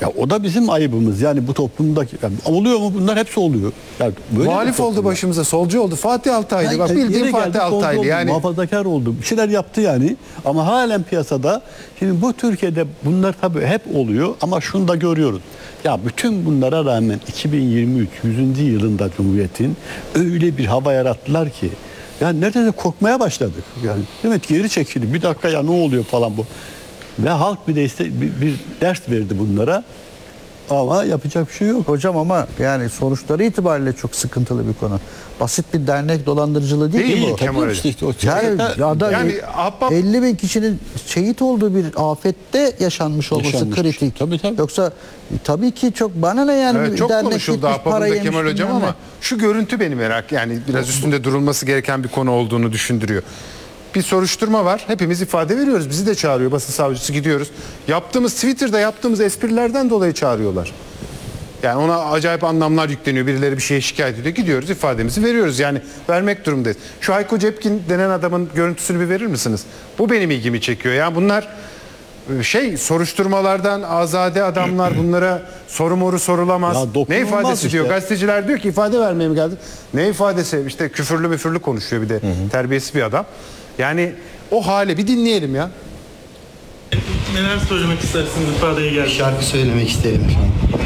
Ya o da bizim ayıbımız. Yani bu toplumdaki yani oluyor mu? Bunlar hepsi oluyor. Yani böyle Muhalif oldu başımıza, solcu oldu. Fatih Altaylı. Bak bildiğin Fatih Altaylı yani. Muhafazakar oldu. Bir şeyler yaptı yani. Ama halen piyasada. Şimdi bu Türkiye'de bunlar tabii hep oluyor ama şunu da görüyoruz. Ya bütün bunlara rağmen 2023 100. yılında Cumhuriyet'in öyle bir hava yarattılar ki yani neredeyse korkmaya başladık. Yani evet geri çekildi. Bir dakika ya ne oluyor falan bu. Ve halk bir ders verdi bunlara. Ama yapacak bir şey yok. Hocam ama yani sonuçları itibariyle çok sıkıntılı bir konu. Basit bir dernek dolandırıcılığı değil, Değil ki bu. Kemal Hocam. Yani, Yani ahbap 50 bin kişinin şehit olduğu bir afette yaşanmış olması Yaşanmış. kritik. Tabii. Yoksa tabii ki çok bana ne yani evet, bir çok dernek konuşuldu gitmiş, para ahbabında yemiş Kemal Hocam bilmem ne. ama şu görüntü beni yani biraz üstünde durulması gereken bir konu olduğunu düşündürüyor. Bir soruşturma var. Hepimiz ifade veriyoruz. Bizi de çağırıyor basın savcısı, gidiyoruz. Twitter'da yaptığımız esprilerden dolayı çağırıyorlar. Yani ona acayip anlamlar yükleniyor. Birileri bir şeye şikayet ediyor. Gidiyoruz, ifademizi veriyoruz. Yani vermek durumundayız. Şu Hayko Cepkin denen adamın görüntüsünü bir verir misiniz? Bu benim ilgimi çekiyor. Yani bunlar soruşturmalardan azade adamlar, bunlara soru moru sorulamaz. Ne ifadesi işte diyor. Gazeteciler diyor ki ifade vermeye mi geldin? Ne ifadesi? İşte küfürlü konuşuyor bir de. Terbiyesiz bir adam. Yani o hale bir dinleyelim ya. Neler söylemek istersiniz ifadeye geldi? Şarkı söylemek isterim şu an.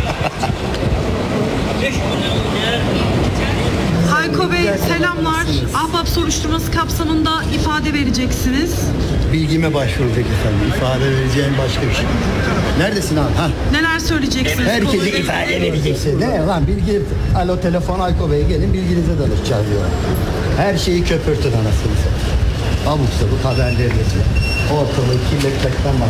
Hayko Bey selamlar. Ahbap soruşturması kapsamında ifade vereceksiniz. Bilgime başvurduk efendim. İfade vereceğim başka bir şey. Neredesin abi? Ha? Neler söyleyeceksiniz? Herkese konuyla ifade ilgili? vereceksin. Ne lan bilgi? Alo telefon Hayko Bey gelin bilginize danışacağız diyor. Her şeyi köpürtün anasını satayım. Abuk sabuk haberleriniz var. Ortalığı kirletmekten bak.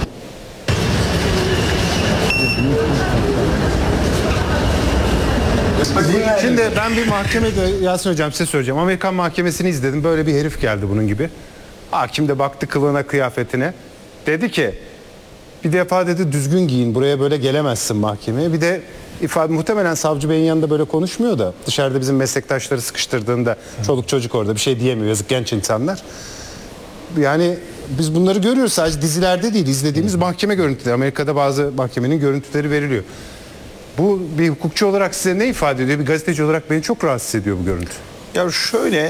Şimdi ben bir mahkemede Yasin Hocam size söyleyeceğim. Amerikan mahkemesini izledim. Böyle bir herif geldi bunun gibi. Hakim de baktı kılığına kıyafetine. Dedi ki bir defa dedi düzgün giyin, buraya böyle gelemezsin mahkemeye. Bir de muhtemelen savcı beyin yanında böyle konuşmuyor da dışarıda bizim meslektaşları sıkıştırdığında çoluk çocuk orada bir şey diyemiyor, yazık genç insanlar. Yani biz bunları görüyoruz, sadece dizilerde değil, izlediğimiz mahkeme görüntüleri. Amerika'da bazı mahkemenin görüntüleri veriliyor. Bu bir hukukçu olarak size ne ifade ediyor? Bir gazeteci olarak beni çok rahatsız ediyor bu görüntü. Ya şöyle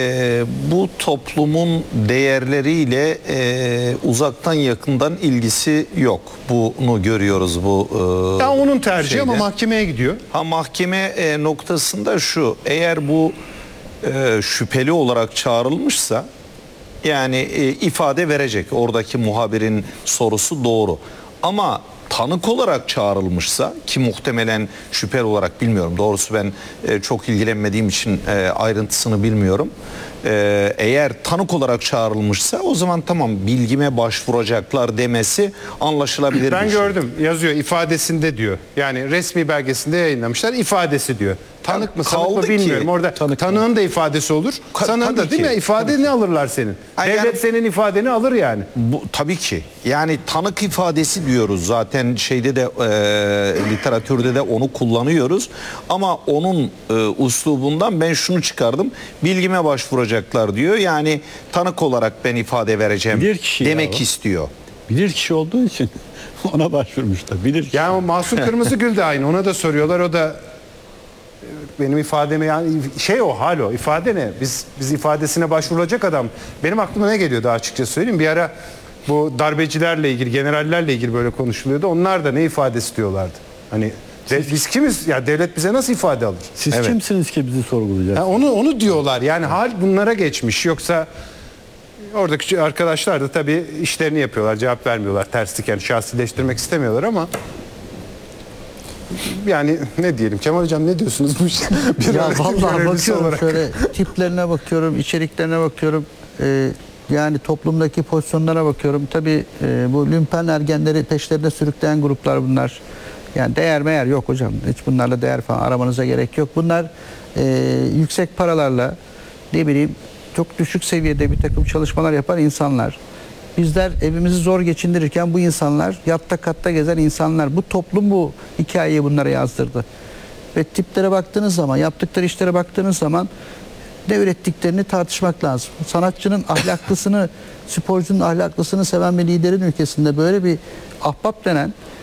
bu toplumun değerleriyle uzaktan yakından ilgisi yok. Bunu görüyoruz bu Ya onun tercihi şeyde. ama mahkemeye gidiyor. Mahkeme noktasında şu, eğer bu şüpheli olarak çağrılmışsa yani ifade verecek. Oradaki muhabirin sorusu doğru. Ama tanık olarak çağrılmışsa, ki muhtemelen şüpheli olarak, bilmiyorum. Doğrusu ben çok ilgilenmediğim için ayrıntısını bilmiyorum. Eğer tanık olarak çağrılmışsa o zaman tamam, bilgime başvuracaklar demesi anlaşılabilir. Ben bir şey. gördüm, yazıyor ifadesinde diyor. Yani resmi belgesinde yayınlamışlar, ifadesi diyor. Tanık mı sanık mı bilmiyorum. Orada tanığın da ifadesi olur. Sanığın da değil mi? İfadeni alırlar senin. Devlet yani, senin ifadeni alır yani. Bu tabii ki. Yani tanık ifadesi diyoruz zaten, şeyde de literatürde de onu kullanıyoruz. Ama onun uslubundan ben şunu çıkardım. Bilgime başvuracaklar diyor. Yani tanık olarak ben ifade vereceğim demek istiyor. Bilir kişi olduğu için ona başvurmuşlar. Bilir kişi. Yani o Mahsun Kırmızıgül de aynı. Ona da soruyorlar. O da benim ifademe, yani o ifade ne? Biz ifadesine başvurulacak adam. Benim aklıma ne geliyor, daha açıkça söyleyeyim. Bir ara bu darbecilerle ilgili, generallerle ilgili böyle konuşuluyordu. Onlar da ne ifadesi diyorlardı. Hani biz kimiz? Ya devlet bize nasıl ifade alır? Siz kimsiniz ki bizi sorgulayacaksınız? Onu diyorlar. Yani hal bunlara geçmiş. Yoksa oradaki arkadaşlar da tabii işlerini yapıyorlar. Cevap vermiyorlar. Terslik, yani şahsileştirmek istemiyorlar ama yani ne diyelim, Kemal Hocam ne diyorsunuz bu işe? Ya vallahi bakıyorum şöyle tiplerine bakıyorum, içeriklerine bakıyorum. Yani toplumdaki pozisyonlara bakıyorum. Tabii bu lümpen ergenleri peşlerine sürükleyen gruplar bunlar. Yani değer meğer yok hocam. Hiç bunlarla değer falan aramanıza gerek yok. Bunlar yüksek paralarla, ne bileyim, çok düşük seviyede bir takım çalışmalar yapan insanlar. Bizler evimizi zor geçindirirken bu insanlar yatta katta gezen insanlar. Bu toplum bu hikayeyi bunlara yazdırdı. Ve tiplere baktığınız zaman, yaptıkları işlere baktığınız zaman ne ürettiklerini tartışmak lazım. Sanatçının ahlaklısını, sporcunun ahlaklısını seven bir liderin ülkesinde böyle bir ahbap denen